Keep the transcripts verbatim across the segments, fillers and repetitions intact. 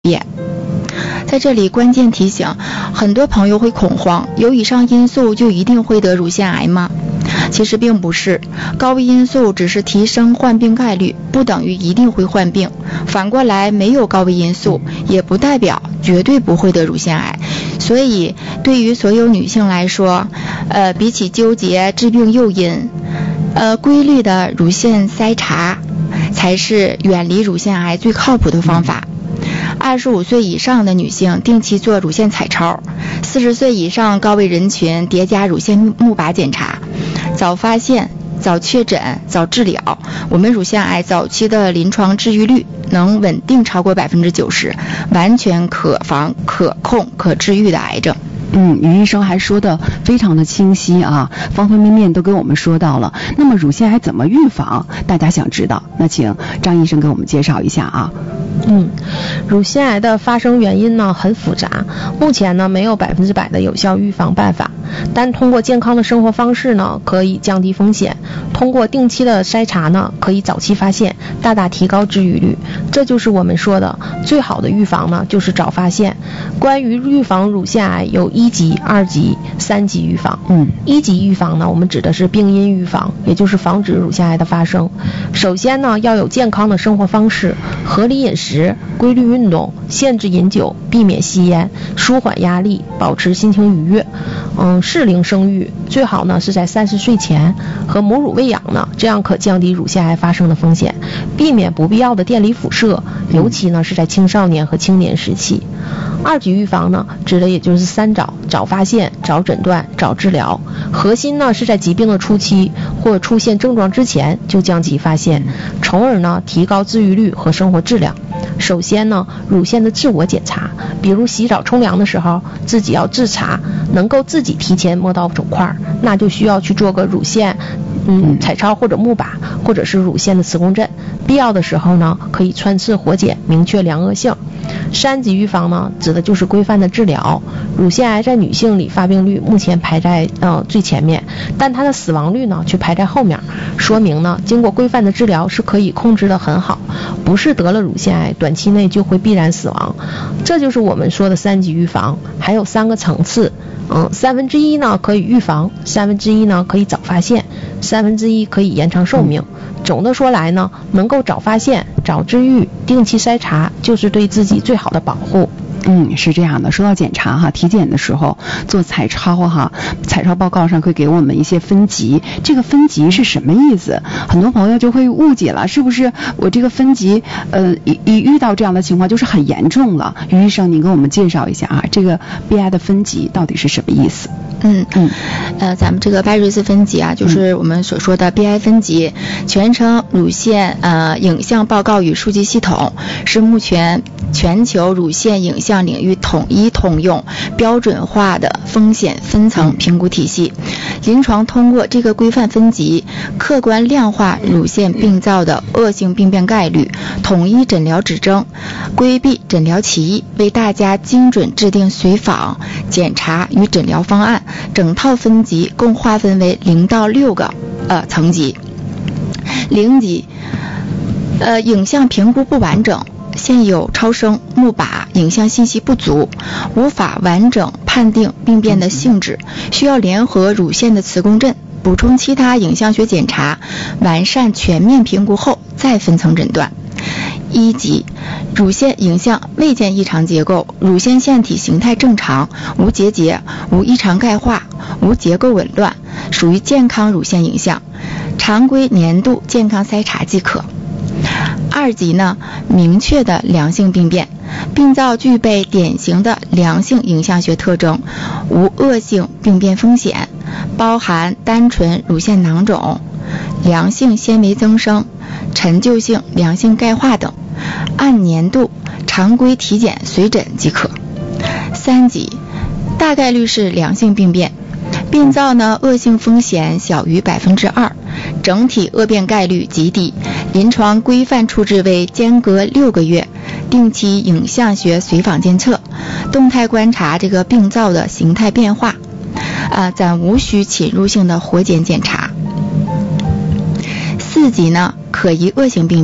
变。在这里关键提醒，很多朋友会恐慌，有以上因素就一定会得乳腺癌吗？其实并不是，高危因素只是提升患病概率，不等于一定会患病。反过来，没有高危因素，也不代表绝对不会得乳腺癌。所以，对于所有女性来说，呃，比起纠结致病诱因，呃，规律的乳腺筛查才是远离乳腺癌最靠谱的方法。二十五岁以上的女性定期做乳腺彩超，四十岁以上高危人群叠加乳腺钼靶检查，早发现、早确诊、早治疗，我们乳腺癌早期的临床治愈率能稳定超过百分之九十，完全可防、可控、可治愈的癌症。 嗯，于医生还说的非常的清晰啊，方方面面都跟我们说到了。那么乳腺癌怎么预防？大家想知道，那请张医生给我们介绍一下啊。 嗯，乳腺癌的发生原因呢很复杂，目前呢没有百分之百的有效预防办法，但通过健康的生活方式呢可以降低风险，通过定期的筛查呢可以早期发现，大大提高治愈率。这就是我们说的最好的预防呢就是早发现。关于预防乳腺癌有一级、二级、三级预防。嗯，一级预防呢我们指的是病因预防，也就是防止乳腺癌的发生。首先呢要有健康的生活方式，合理饮食、规律运动、限制饮酒、避免吸烟、舒缓压力、保持心情愉悦。嗯，适龄生育最好呢是在三十岁前，和母乳喂养呢，这样可降低乳腺癌发生的风险，避免不必要的电离辐射，尤其呢是在青少年和青年时期。二级预防呢指的也就是三早：早发现、早诊断、早治疗。核心呢是在疾病的初期或出现症状之前就将其发现，从而呢提高治愈率和生活质量。首先呢，乳腺的自我检查，比如洗澡冲凉的时候自己要自查，能够自己提前摸到肿块，那就需要去做个乳腺嗯彩超或者钼靶，或者是乳腺的磁共振，必要的时候呢可以穿刺活检，明确良恶性。三级预防呢指的就是规范的治疗。乳腺癌在女性里发病率目前排在呃最前面，但它的死亡率呢却排在后面，说明呢经过规范的治疗是可以控制得很好，不是得了乳腺癌短期内就会必然死亡。这就是我们说的三级预防，还有三个层次。嗯，三分之一呢可以预防，三分之一呢可以早发现，三分之一可以延长寿命。总的说来呢，能够早发现、早治愈、定期筛查，就是对自己最好的保护。 嗯，是这样的。说到检查哈，体检的时候做彩超哈，彩超报告上会给我们一些分级，这个分级是什么意思？很多朋友就会误解了，是不是我这个分级呃一一遇到这样的情况就是很严重了？于医生，您给我们介绍一下啊，这个 B I 的分级到底是什么意思？ 嗯嗯，呃，咱们这个拜瑞斯分级啊，就是我们所说的 B I 分级，全称乳腺呃影像报告与数据系统，是目前全球乳腺影像领域统一通用、标准化的风险分层评估体系。临床通过这个规范分级，客观量化乳腺病灶的恶性病变概率，统一诊疗指征，规避诊疗歧义，为大家精准制定随访、检查与诊疗方案。整套分级共划分为零到六个呃层级。零级，呃，影像评估不完整，现有超声、钼靶影像信息不足，无法完整判定病变的性质，需要联合乳腺的磁共振，补充其他影像学检查，完善全面评估后再分层诊断。一级，乳腺影像未见异常结构，乳腺腺体形态正常，无结节，无异常钙化，无结构紊乱，属于健康乳腺影像，常规年度健康筛查即可。二级呢，明确的良性病变，病灶具备典型的良性影像学特征，无恶性病变风险，包含单纯乳腺囊肿、良性纤维增生、陈旧性良性钙化等，按年度常规体检随诊即可。三级，大概率是良性病变，病灶呢恶性风险小于百分之二，整体恶变概率极低，临床规范处置为间隔六个月，定期影像学随访监测，动态观察这个病灶的形态变化，啊，暂无需侵入性的活检检查。四级呢，可疑恶性病变，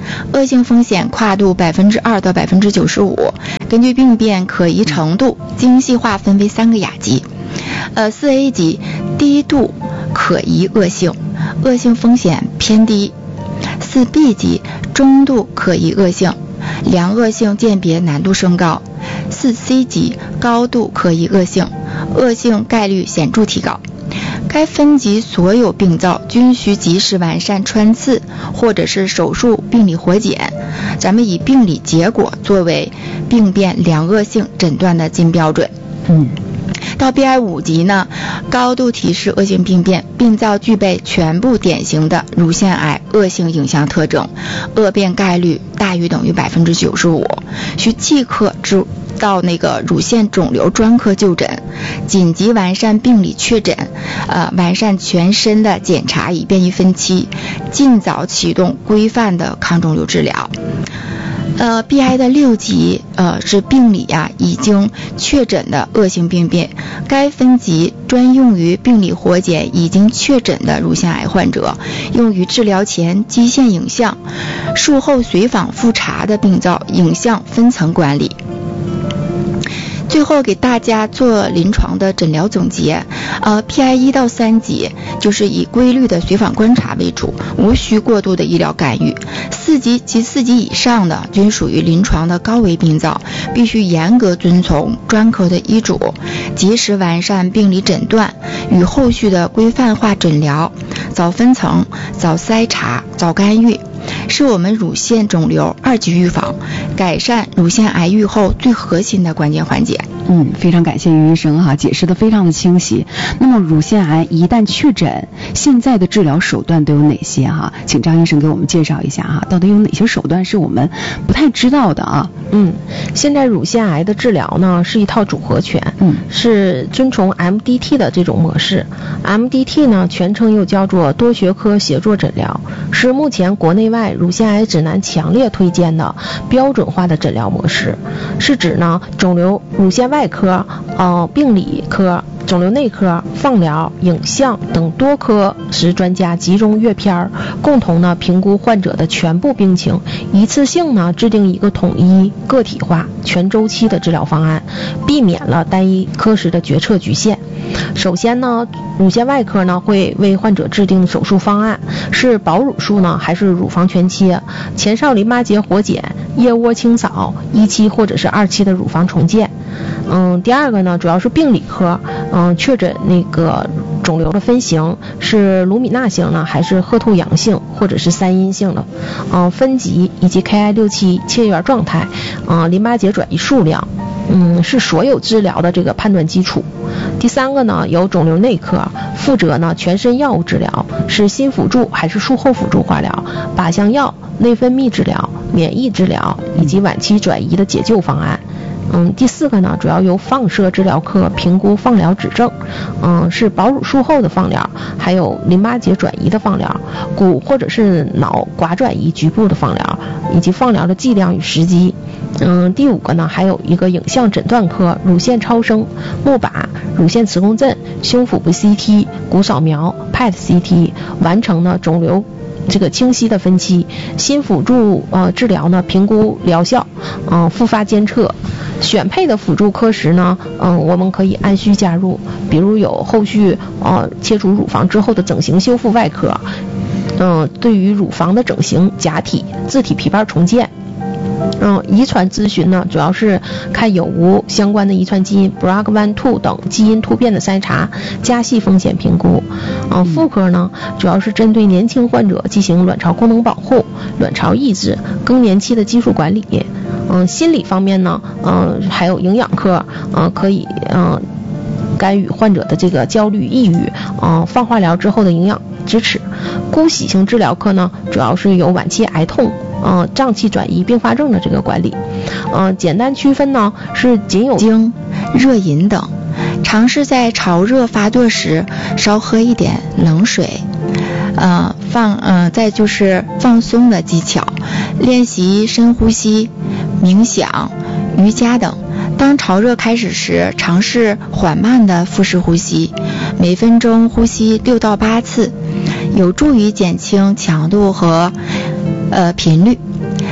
恶性风险跨度百分之二到百分之九十五，根据病变可疑程度精细划分为三个亚级。呃，四 A 级低度可疑恶性，恶性风险偏低；四 B 级中度可疑恶性，良恶性鉴别难度升高；四 C 级高度可疑恶性，恶性概率显著提高。该分级所有病灶均需及时完善穿刺或者是手术病理活检，咱们以病理结果作为病变良恶性诊断的金标准。 嗯。 到 B I 五级呢，高度提示恶性病变，病灶具备全部典型的乳腺癌恶性影像特征，恶变概率大于等于百分之九十五，需即刻至到那个乳腺肿瘤专科就诊，紧急完善病理确诊，呃，完善全身的检查以便于分期，尽早启动规范的抗肿瘤治疗。呃 B I 的六级呃是病理呀、啊、已经确诊的恶性病变，该分级专用于病理活检已经确诊的乳腺癌患者，用于治疗前基线影像、术后随访复查的病灶影像分层管理。最后给大家做临床的诊疗总结，呃 P I 一到三级就是以规律的随访观察为主，无需过度的医疗干预。四级及四级以上的均属于临床的高危病灶，必须严格遵从专科的医嘱，及时完善病理诊断与后续的规范化诊疗，早分层、早筛查、早干预，是我们乳腺肿瘤二级预防、改善乳腺癌预后最核心的关键环节。 嗯，非常感谢于医生哈，解释的非常的清晰。那么乳腺癌一旦确诊，现在的治疗手段都有哪些哈？请张医生给我们介绍一下哈，到底有哪些手段是我们不太知道的啊？ 嗯，现在乳腺癌的治疗呢是一套组合拳，嗯，是遵从 M D T 的这种模式。M D T 呢全称又叫做多学科协作诊疗，是目前国内外乳腺癌指南强烈推荐的标准化的诊疗模式，是指呢肿瘤乳腺外科、呃病理科、肿瘤内科、放疗、影像等多科室专家集中阅片，共同呢评估患者的全部病情，一次性呢制定一个统一、个体化、全周期的治疗方案，避免了单一科室的决策局限。首先呢，乳腺外科呢会为患者制定手术方案，是保乳术呢还是乳房全切、前哨淋巴结活检、腋窝清扫、一期或者是二期的乳房重建。嗯，第二个呢，主要是病理科，嗯，确诊那个肿瘤的分型是卢米纳型呢，还是赫兔阳性，或者是三阴性的，嗯，分级以及 K I 六七 切缘状态，嗯，淋巴结转移数量，嗯，是所有治疗的这个判断基础。第三个呢，由肿瘤内科负责呢全身药物治疗，是新辅助还是术后辅助化疗、靶向药、内分泌治疗、免疫治疗以及晚期转移的解救方案。嗯，第四个呢，主要由放射治疗科评估放疗指证，嗯，是保乳术后的放疗，还有淋巴结转移的放疗，骨或者是脑寡转移局部的放疗，以及放疗的剂量与时机。嗯，第五个呢，还有一个影像诊断科，乳腺超声、钼靶、乳腺磁共振、胸腹部 C T、骨扫描、P E T C T， 完成呢肿瘤这个清晰的分期，新辅助呃治疗呢评估疗效，嗯、呃，复发监测。选配的辅助科室呢，嗯、呃，我们可以按需加入，比如有后续呃切除乳房之后的整形修复外科，嗯、呃，对于乳房的整形、假体、自体皮瓣重建。嗯，遗传咨询呢，主要是看有无相关的遗传基因 B R C A 一 二 等基因突变的筛查，加细风险评估。嗯，妇科呢，主要是针对年轻患者进行卵巢功能保护、卵巢抑制、更年期的激素管理。嗯，心理方面呢，嗯，还有营养科，嗯，可以嗯干预患者的这个焦虑、抑郁，嗯，放化疗之后的营养支持。姑息性治疗科呢，主要是有晚期癌痛。呃，胀气转移并发症的这个管理，呃，简单区分呢是仅有经、热饮等，尝试在潮热发作时少喝一点冷水，呃，放呃，再就是放松的技巧，练习深呼吸、冥想、瑜伽等。当潮热开始时，尝试缓慢的腹式呼吸，每分钟呼吸六到八次，有助于减轻强度和呃频率。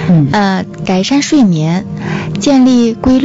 嗯呃，改善睡眠，建立规律